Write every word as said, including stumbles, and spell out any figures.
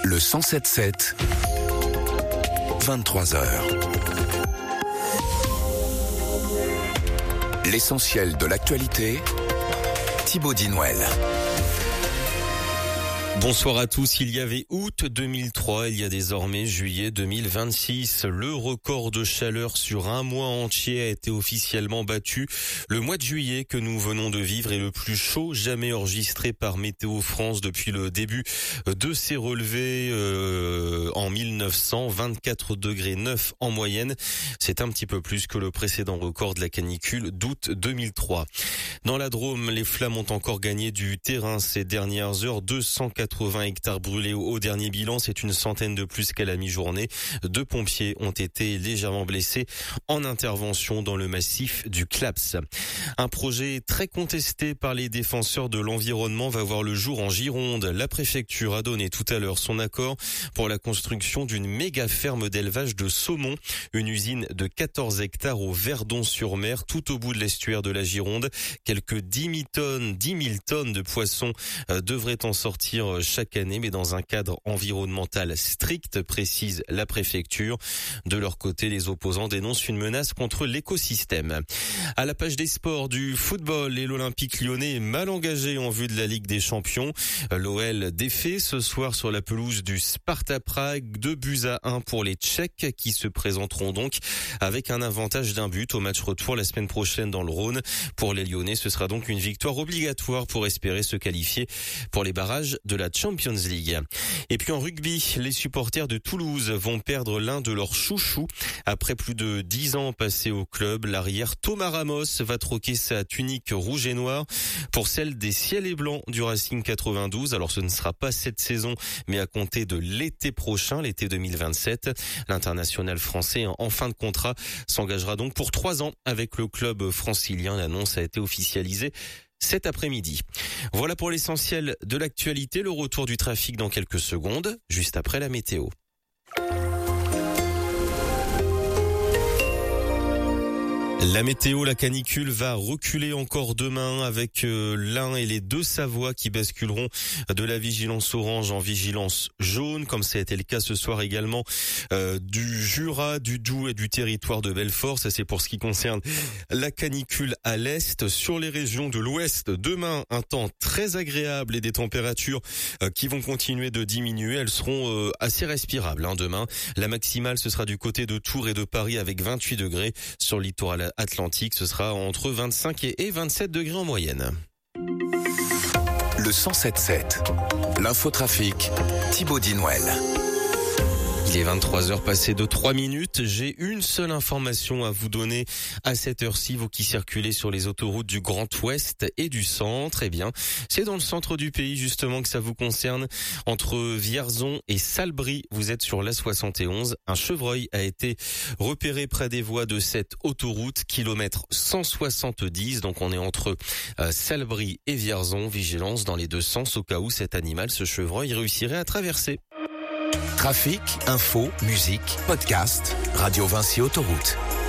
Le cent sept sept, vingt-trois heures. L'essentiel de l'actualité, Thibaut Dinouel. Bonsoir à tous. Il y avait août deux mille trois, il y a désormais juillet deux mille vingt-six. Le record de chaleur sur un mois entier a été officiellement battu. Le mois de juillet que nous venons de vivre est le plus chaud jamais enregistré par Météo France depuis le début de ces relevés euh, en mille neuf cents, vingt-quatre degrés neuf en moyenne. C'est un petit peu plus que le précédent record de la canicule d'août deux mille trois. Dans la Drôme, les flammes ont encore gagné du terrain ces dernières heures. deux cent quatre-vingts hectares brûlés au dernier bilan, c'est une centaine de plus qu'à la mi-journée. Deux pompiers ont été légèrement blessés en intervention dans le massif du Claps. Un projet très contesté par les défenseurs de l'environnement va voir le jour en Gironde. La préfecture a donné tout à l'heure son accord pour la construction d'une méga ferme d'élevage de saumon, une usine de quatorze hectares au Verdon-sur-Mer, tout au bout de l'estuaire de la Gironde. Quelques dix mille tonnes, dix mille tonnes de poissons euh, devraient en sortir chaque année, mais dans un cadre environnemental strict, précise la préfecture. De leur côté, les opposants dénoncent une menace contre l'écosystème. À la page des sports du football, et l'Olympique lyonnais est mal engagé en vue de la Ligue des Champions. L'O L défait ce soir sur la pelouse du Sparta Prague, deux buts à un pour les Tchèques qui se présenteront donc avec un avantage d'un but au match retour la semaine prochaine dans le Rhône. Pour les Lyonnais, ce sera donc une victoire obligatoire pour espérer se qualifier pour les barrages de la Champions League. Et puis en rugby, les supporters de Toulouse vont perdre l'un de leurs chouchous. Après plus de dix ans passés au club, l'arrière Thomas Ramos va troquer sa tunique rouge et noire pour celle des ciels et blancs du Racing quatre-vingt-douze. Alors ce ne sera pas cette saison, mais à compter de l'été prochain, l'été deux mille vingt-sept. L'international français en fin de contrat s'engagera donc pour trois ans avec le club francilien. L'annonce a été officialisée cet après-midi. Voilà pour l'essentiel de l'actualité. Le retour du trafic dans quelques secondes, juste après la météo. La météo, la canicule va reculer encore demain avec euh, l'Ain et les deux Savoies qui basculeront de la vigilance orange en vigilance jaune, comme ça a été le cas ce soir également euh, du Jura, du Doubs et du territoire de Belfort. Ça c'est pour ce qui concerne la canicule à l'est. Sur les régions de l'ouest, demain un temps très agréable et des températures euh, qui vont continuer de diminuer. Elles seront euh, assez respirables hein, demain. La maximale ce sera du côté de Tours et de Paris avec vingt-huit degrés. Sur le littoral Atlantique, ce sera entre vingt-cinq et vingt-sept degrés en moyenne. Le cent sept sept, l'infotrafic, Thibaut Dinouel. Il est vingt-trois heures passées de trois minutes. J'ai une seule information à vous donner à cette heure-ci, vous qui circulez sur les autoroutes du Grand Ouest et du centre. Eh bien, c'est dans le centre du pays justement que ça vous concerne. Entre Vierzon et Salbris, vous êtes sur l'A soixante et onze. Un chevreuil a été repéré près des voies de cette autoroute, kilomètre cent soixante-dix. Donc on est entre euh, Salbris et Vierzon. Vigilance dans les deux sens au cas où cet animal, ce chevreuil, réussirait à traverser. Trafic, info, musique, podcast, Radio Vinci Autoroute.